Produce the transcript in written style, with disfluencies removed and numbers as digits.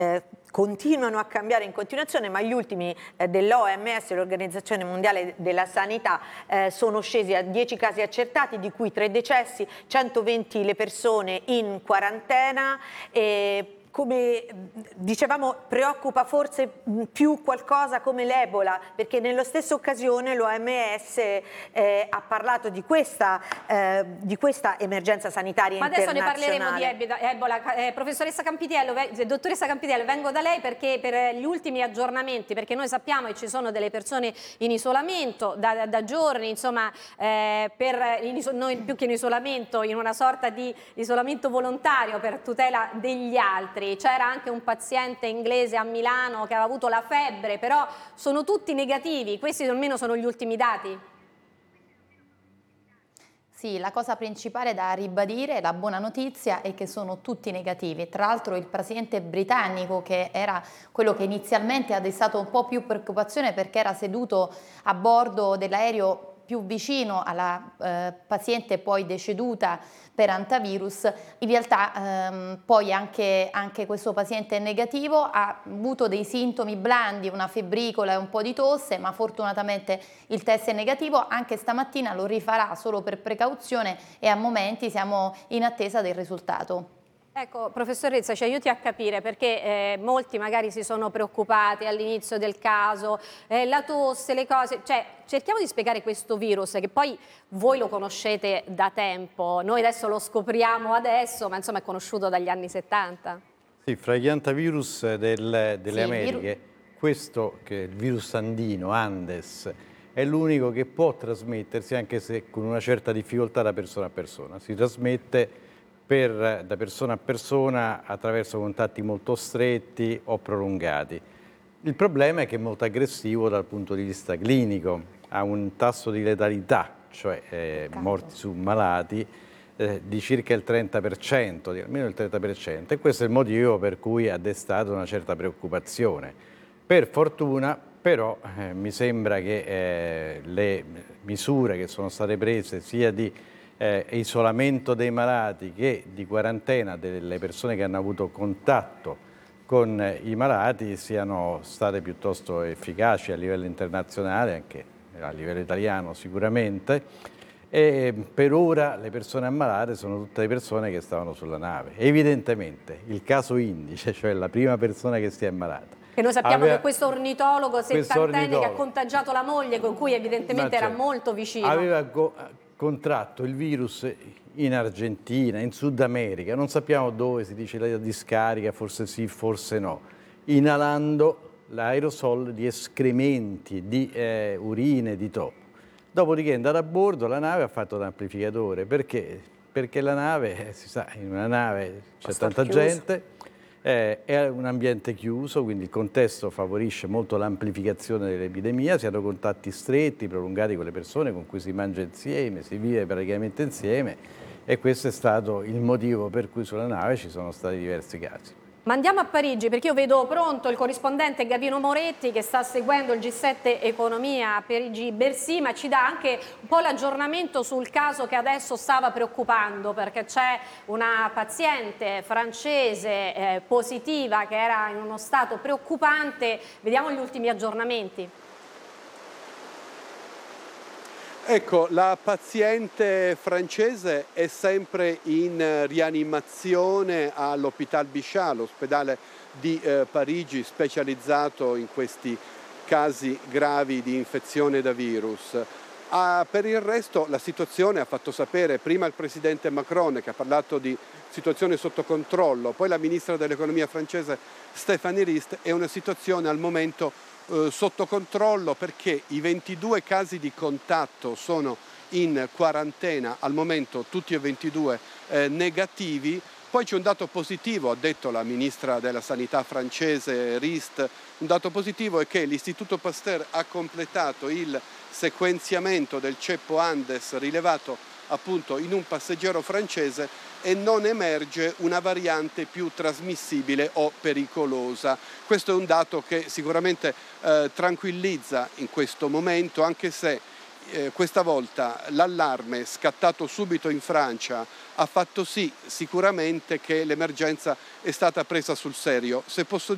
continuano a cambiare in continuazione, ma gli ultimi dell'OMS, l'Organizzazione Mondiale della Sanità, sono scesi a 10 casi accertati, di cui 3 decessi, 120 le persone in quarantena. Come dicevamo, preoccupa forse più qualcosa come l'Ebola, perché nella stessa occasione l'OMS ha parlato di questa emergenza sanitaria Ma adesso internazionale. ne parleremo di Ebola. Professoressa Campitiello, dottoressa Campitiello, vengo da lei perché per gli ultimi aggiornamenti, perché noi sappiamo che ci sono delle persone in isolamento da giorni, insomma, noi più che in isolamento, in una sorta di isolamento volontario per tutela degli altri. C'era anche un paziente inglese a Milano che aveva avuto la febbre, però sono tutti negativi, questi almeno sono gli ultimi dati. Sì, la cosa principale da ribadire, la buona notizia, è che sono tutti negativi. Tra l'altro il paziente britannico, che era quello che inizialmente ha destato un po' più preoccupazione perché era seduto a bordo dell'aereo più vicino alla paziente poi deceduta per antivirus, in realtà poi anche questo paziente negativo ha avuto dei sintomi blandi, una febbricola e un po' di tosse, ma fortunatamente il test è negativo. Anche stamattina lo rifarà solo per precauzione e a momenti siamo in attesa del risultato. Ecco, professoressa, ci aiuti a capire, perché molti magari si sono preoccupati all'inizio del caso, la tosse, le cose, cioè cerchiamo di spiegare questo virus che poi voi lo conoscete da tempo, noi adesso lo scopriamo adesso, ma insomma è conosciuto dagli anni 70. Sì, fra gli antivirus delle Sì, Americhe, questo che è il virus andino, Andes, è l'unico che può trasmettersi, anche se con una certa difficoltà, da persona a persona. Si trasmette da persona a persona attraverso contatti molto stretti o prolungati. Il problema è che è molto aggressivo dal punto di vista clinico, ha un tasso di letalità, cioè morti su malati, di circa il 30%, di almeno il 30%, e questo è il motivo per cui ha destato una certa preoccupazione. Per fortuna, però, mi sembra che le misure che sono state prese sia di isolamento dei malati che di quarantena delle persone che hanno avuto contatto con i malati siano state piuttosto efficaci a livello internazionale, anche a livello italiano sicuramente, e per ora le persone ammalate sono tutte le persone che stavano sulla nave. Evidentemente il caso indice, cioè la prima persona che si è ammalata, che noi sappiamo che questo ornitologo settantenne che ha contagiato la moglie, con cui evidentemente era molto vicino, aveva contratto il virus in Argentina, in Sud America, non sappiamo dove, si dice la discarica, forse sì, forse no, inalando l'aerosol di escrementi, di urine, di topo. Dopodiché è andato a bordo, la nave ha fatto l'amplificatore, perché la nave, si sa, in una nave c'è tanta gente, è un ambiente chiuso, quindi il contesto favorisce molto l'amplificazione dell'epidemia, si hanno contatti stretti, prolungati con le persone con cui si mangia insieme, si vive praticamente insieme, e questo è stato il motivo per cui sulla nave ci sono stati diversi casi. Ma andiamo a Parigi, perché io vedo pronto il corrispondente Gavino Moretti che sta seguendo il G7 Economia a Parigi-Bercy, ma ci dà anche un po' l'aggiornamento sul caso che adesso stava preoccupando, perché c'è una paziente francese positiva che era in uno stato preoccupante. Vediamo gli ultimi aggiornamenti. Ecco, la paziente francese è sempre in rianimazione all'Hôpital Bichat, l'ospedale di Parigi specializzato in questi casi gravi di infezione da virus. Per il resto la situazione, ha fatto sapere prima il presidente Macron, che ha parlato di situazione sotto controllo, poi la ministra dell'economia francese Stéphanie Rist, è una situazione al momento sotto controllo, perché i 22 casi di contatto sono in quarantena, al momento tutti e 22 negativi. Poi c'è un dato positivo, ha detto la ministra della Sanità francese Rist, un dato positivo è che l'Istituto Pasteur ha completato il sequenziamento del ceppo Andes rilevato appunto in un passeggero francese e non emerge una variante più trasmissibile o pericolosa. Questo è un dato che sicuramente tranquillizza in questo momento, anche se questa volta l'allarme scattato subito in Francia ha fatto sì sicuramente che l'emergenza è stata presa sul serio. Se posso